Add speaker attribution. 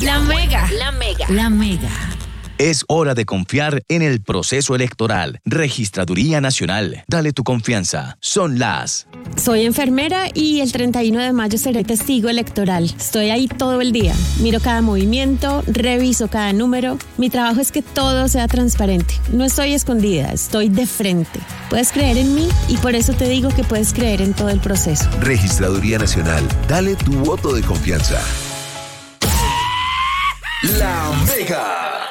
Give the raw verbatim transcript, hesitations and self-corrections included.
Speaker 1: La Mega. La Mega. La Mega.
Speaker 2: Es hora de confiar en el proceso electoral. Registraduría Nacional. Dale tu confianza. Son las...
Speaker 3: Soy enfermera y el treinta y uno de mayo seré testigo electoral. Estoy ahí todo el día. Miro cada movimiento, reviso cada número. Mi trabajo es que todo sea transparente. No estoy escondida, estoy de frente. Puedes creer en mí y por eso te digo que puedes creer en todo el proceso.
Speaker 4: Registraduría Nacional. Dale tu voto de confianza.
Speaker 5: La Mega.